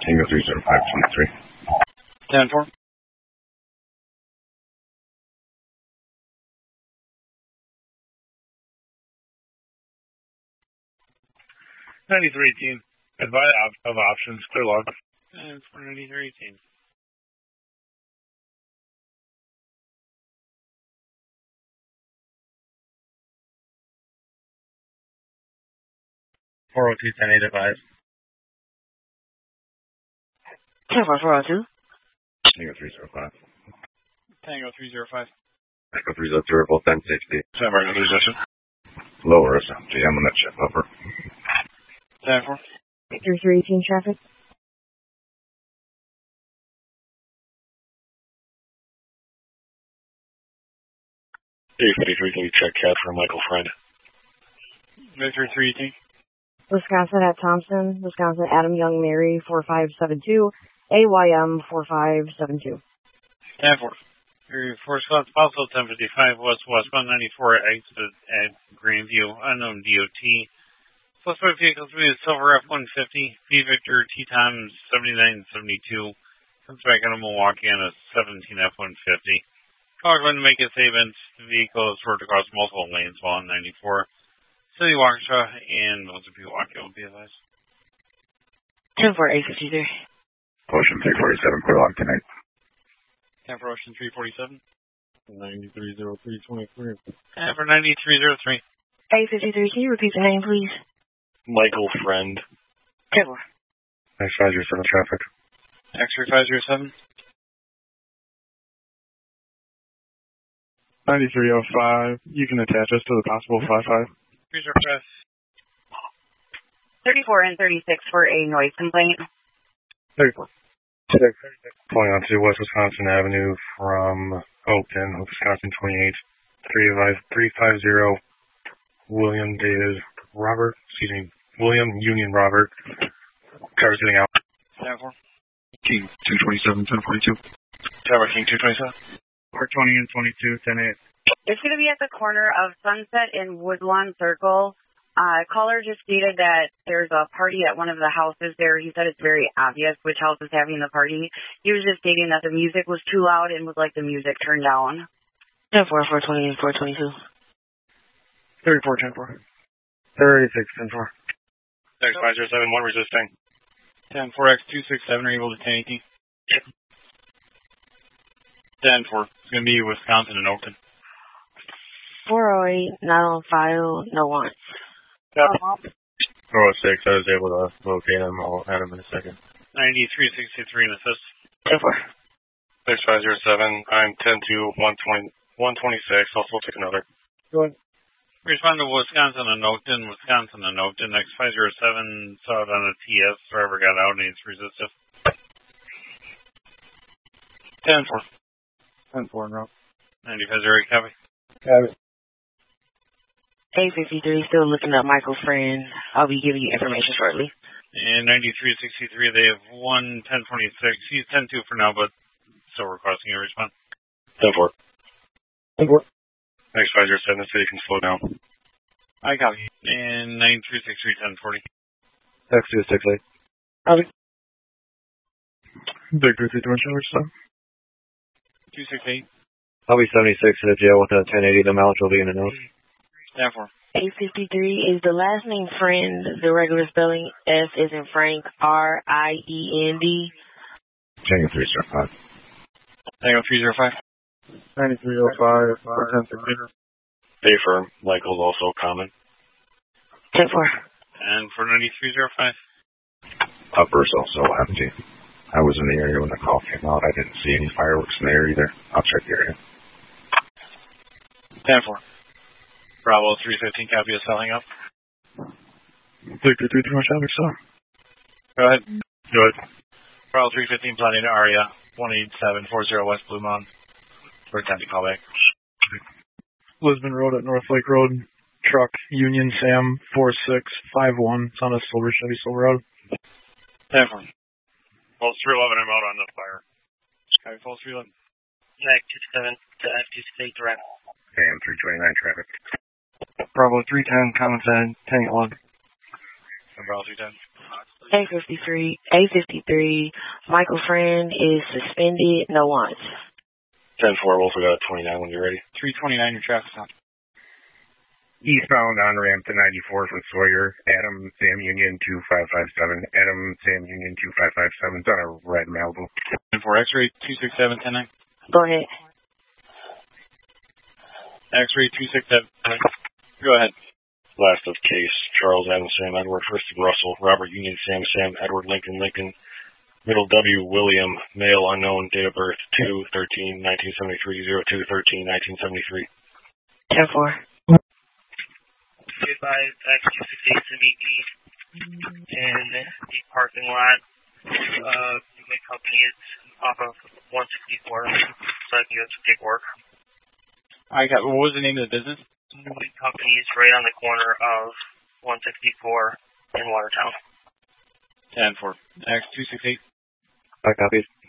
Tango 30523. 10-4. $93.18. Advise of options. Clear log. And for $93.18. $402.10 advise. 10-4-402. Tango 305. Tango 305. Echo 300, both 1060. San Marcos position. Lower us. GM on that ship, upper. 10-4. Victor 318 traffic. A53, can you check CAT for Michael Friend? Victor 318. Wisconsin at Thompson. Wisconsin Adam Young Mary 4572. AYM 4572. 10-4. For Scott Spousal 1055 West 194 exit at Grandview. Unknown DOT. Suspect vehicle 3 is Silver F-150. V Victor T-Tom 7972. Comes back out of Milwaukee on a 17 F-150. Caller going to make a statement. The vehicle is swerved across multiple lanes while on 94. City Waukesha and those of Pewaukee will be advised. 10-4 A53. Ocean 347, clear log tonight. 10 for Ocean 347. 930323. And for 9303. A53, can you repeat the name, please? Michael Friend. 10-4. X-Fizer for the traffic. X-ray 507. 9305. You can attach us to the possible 55. 305. 34 and 36 for a noise complaint. 34. Pulling onto West Wisconsin Avenue from Oakton, Wisconsin 28. 350 William David Robert, William Union Robert. Car sitting out. 10-4. King 227, 1042. Tower King 227. 420 and 22, 10-8. It's going to be at the corner of Sunset and Woodlawn Circle. Caller just stated that there's a party at one of the houses there. He said it's very obvious which house is having the party. He was just stating that the music was too loud and would like the music turned down. 10-4, 420 and 422. 34, 10-4. 36, 10-4. X-507, 1 resisting. 10-4X267, are you able to 1018? 10-4. It's going to be Wisconsin and Oakton. 408, not on file, no warrants. 406, I was able to locate him. I'll add him in a second. 9363 in assist. 10-4. 6507, I'm 10-126. Also take another. Go ahead. Respond to Wisconsin and Oakton. X-507 saw it on a TS. Driver got out and he's resistive. 10-4. 10-4 in route. 95-0, copy. Got it. A53, still looking up Michael Friend. I'll be giving you information shortly. And 9363, they have 1 1026. He's 10-2 for now, but still requesting a response. 10-4. 10-4. X-507, the city can slow down. I copy. And 9363 1040. X268. Copy. Victor 321, so. 268. I'll be 76 in the jail with a 1080. The mileage will be in the notes. 10-4. A53, is the last name Friend the regular spelling? F is in Frank, R-I-E-N-D? Tango 305. Tango 305. 9305, 1016. Pay for Michael's also common. 10-4. And for 9305. Upper's also empty. I was in the area when the call came out. I didn't see any fireworks in there either. I'll check the area. 10-4. Bravo 315, copy of selling up. Victor 321, traffic stop. Go ahead. Go ahead. Bravo 315, planning to Aria, 18740 West Blue Mountain. For attempt to call back. Lisbon Road at North Lake Road. Truck Union Sam 4651. It's on a silver Chevy Silverado. 10-4. Pulse 311, I'm out on the fire. Copy, Pulse 311. F27 to F268 direct. AM 329 traffic. Bravo 310, common side, tank log. Bravo 310. A53, Michael Friend is suspended, no wants. 10-4, Wolf, we got a 29 when you're ready. 329, your traffic stop. Eastbound on ramp to 94 from Sawyer, Adam Sam Union 2557. Adam Sam Union 2557. It's on a red Malibu. 10-4, X-ray 267-109. Go ahead. X-ray 267. Go ahead. Last of case, Charles Adam Sam Edward, first of Russell, Robert Union Sam Sam Edward Lincoln Lincoln, middle W William, male unknown, date of birth 2/13/1973, 02/13/1973. 10-4. Goodbye, X268 to meet me in the parking lot. My company is off of 164, so I can go to paperwork. What was the name of the business? My company is right on the corner of 164 in Watertown. 10-4. X268. I copied.